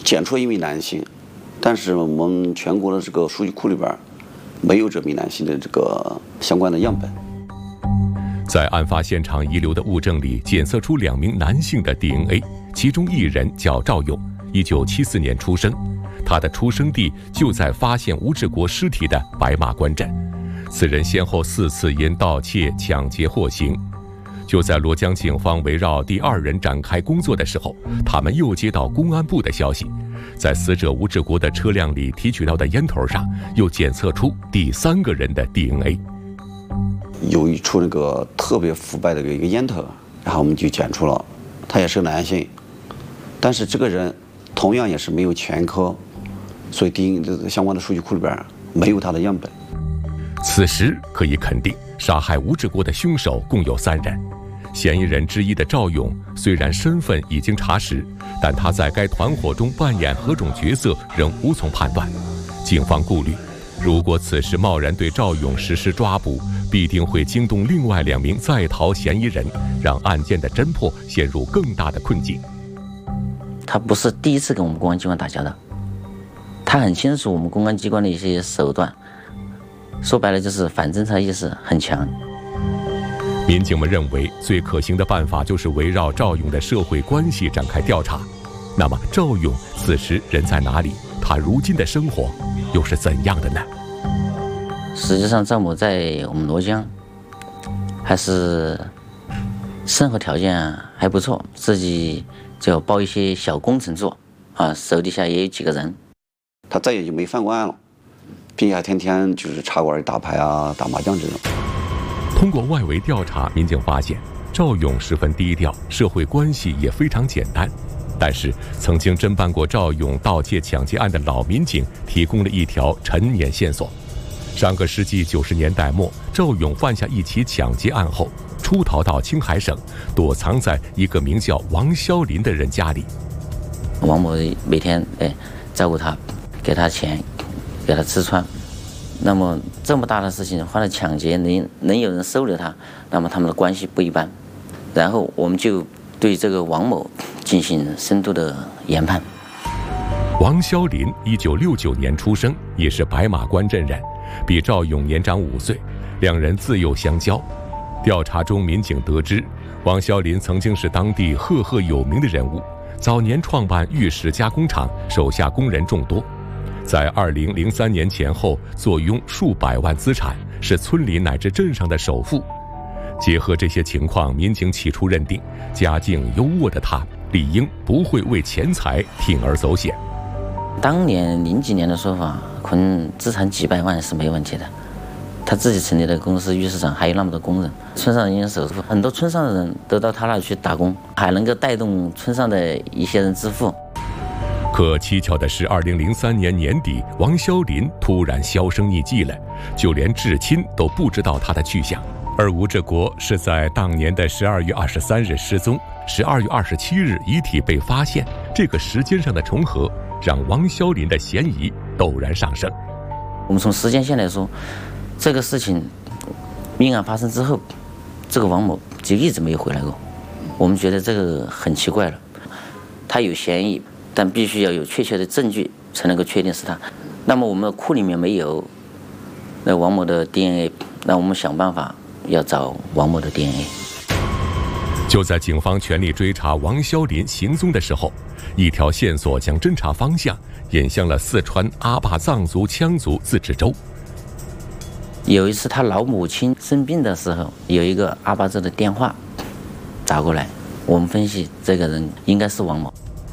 检出了一名男性，但是我们全国的这个数据库里边没有这名男性的这个相关的样本。 在案发现场遗留的物证里检测出2名男性的 DNA， 其中1人叫赵勇，1974年出生，他的出生地就在发现吴志国尸体的白马关镇。此人先后4次因盗窃、抢劫获刑。就在罗江警方围绕第2人展开工作的时候，他们又接到公安部的消息，在死者吴志国的车辆里提取到的烟头上又检测出第3个人的 DNA。 有一处那个特别腐败的一个烟头，然后我们就检出了，他也是个男性，但是这个人同样也是没有前科，所以DNA相关的数据库里边没有他的样本。 此时可以肯定，杀害吴志国的凶手共有3人。嫌疑人之一的赵勇虽然身份已经查实，但他在该团伙中扮演何种角色仍无从判断。警方顾虑，如果此时贸然对赵勇实施抓捕，必定会惊动另外2名在逃嫌疑人，让案件的侦破陷入更大的困境。 他不是第一次跟我们公安机关打交道，他很清楚我们公安机关的一些手段，说白了就是反侦查意识很强。 民警们认为，最可行的办法就是围绕赵勇的社会关系展开调查。那么，赵勇此时人在哪里？他如今的生活又是怎样的呢？ 实际上，赵某在我们罗江还是生活条件还不错，自己就包一些小工程做啊，手底下也有几个人。 他再也就没犯过案了，并且还天天就是茶馆里打牌啊、打麻将这种。 通过外围调查，民警发现赵勇十分低调，社会关系也非常简单。但是，曾经侦办过赵勇盗窃抢劫案的老民警提供了一条陈年线索。上个世纪90年代末，赵勇犯下一起抢劫案后，出逃到青海省，躲藏在一个名叫王肖林的人家里。 王某每天照顾他，给他钱，给他吃穿。那么这么大的事情，犯了抢劫，能有人收留他，那么他们的关系不一般。然后我们就对这个王某进行深度的研判。 王肖林1969年出生，也是白马关镇人，比赵勇年长5岁，2人自幼相交。调查中，民警得知，王肖林曾经是当地赫赫有名的人物，早年创办玉石加工厂，手下工人众多。在2003年前后坐拥数百万资产，是村里乃至镇上的首富。结合这些情况，民警起初认定，家境优渥的他理应不会为钱财铤而走险。 当年00几年的说法，可能资产几百万是没问题的。他自己成立的公司玉石厂，还有那么多工人，村上人首富，很多村上的人都到他那里去打工，还能够带动村上的一些人致富。 可蹊跷的是，2003年年底，王肖林突然销声匿迹了，就连至亲都不知道他的去向。而吴志国是在当年的12月23日失踪，12月27日遗体被发现，这个时间上的重合，让王肖林的嫌疑陡然上升。 我们从时间线来说，这个事情命案发生之后，这个王某就一直没有回来过，我们觉得这个很奇怪了。他有嫌疑，但必须要有确切的证据才能够确定是他。那么我们的库里面没有那王某的 DNA， 那我们想办法要找王某的 DNA。 就在警方全力追查王肖林行踪的时候，一条线索将侦查方向引向了四川阿坝藏族羌族自治州。 有一次他老母亲生病的时候，有一个阿坝州的电话打过来，我们分析这个人应该是王某。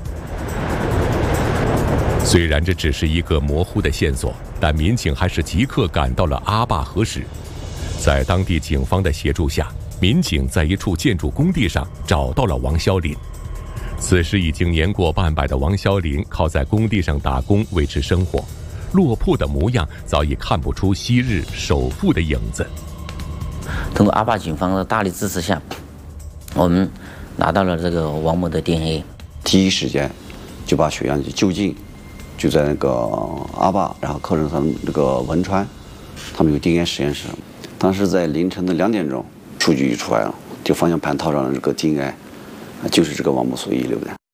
虽然这只是一个模糊的线索，但民警还是即刻赶到了阿坝核实。在当地警方的协助下，民警在一处建筑工地上找到了王肖林。此时已经年过半百的王肖林靠在工地上打工维持生活，落魄的模样早已看不出昔日首富的影子。 通过阿坝警方的大力支持下，我们拿到了这个王某的 DNA， 第一时间就把血样就近，就在那个阿坝，然后靠近他们那个汶川，他们有 DNA 实验室。当时在凌晨的2点钟，数据就出来了，就方向盘套上的这个 DNA， 就是这个王某所遗留的。